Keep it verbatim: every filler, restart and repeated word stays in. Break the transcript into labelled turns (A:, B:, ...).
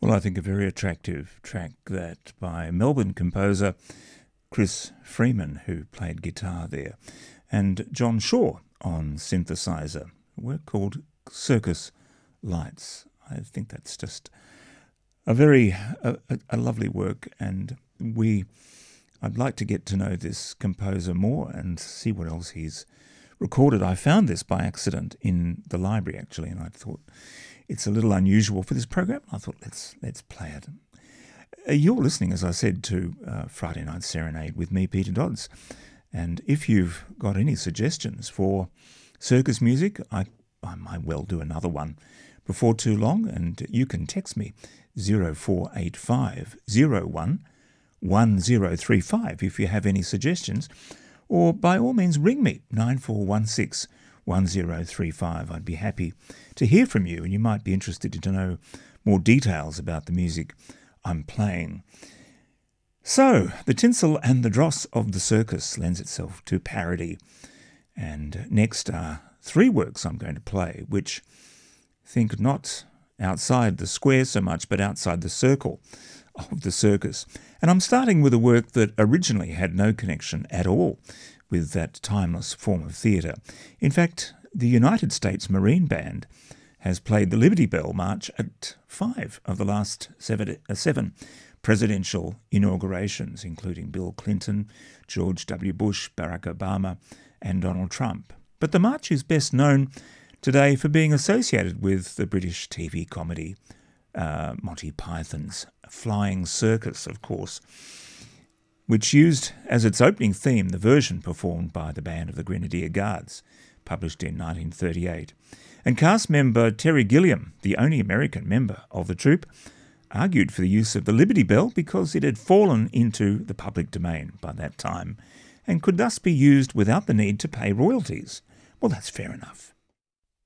A: Well, I think a very attractive track that by Melbourne composer Chris Freeman, who played guitar there, and John Shaw on synthesizer, a work called Circus Lights. I think that's just a very a, a, a lovely work, and we I'd like to get to know this composer more and see what else he's recorded. I found this by accident in the library, actually, and I thought it's a little unusual for this program. I thought, let's let's play it. Uh, You're listening, as I said, to uh, Friday Night Serenade with me, Peter Dodds. And if you've got any suggestions for circus music, I, I might well do another one before too long. And you can text me zero four eight five zero one one zero three five if you have any suggestions. Or by all means, ring me, nine four one six one zero three five. I'd be happy to hear from you, and you might be interested to know more details about the music I'm playing. So, the tinsel and the dross of the circus lends itself to parody. And next are three works I'm going to play, which think not outside the square so much, but outside the circle of the circus. And I'm starting with a work that originally had no connection at all with that timeless form of theatre. In fact, the United States Marine Band has played the Liberty Bell March at five of the last seven, uh, seven presidential inaugurations, including Bill Clinton, George W. Bush, Barack Obama, and Donald Trump. But the march is best known today for being associated with the British T V comedy uh, Monty Python's Flying Circus, of course, which used as its opening theme the version performed by the Band of the Grenadier Guards, published in nineteen thirty-eight. And cast member Terry Gilliam, the only American member of the troupe, argued for the use of the Liberty Bell because it had fallen into the public domain by that time and could thus be used without the need to pay royalties. Well, that's fair enough.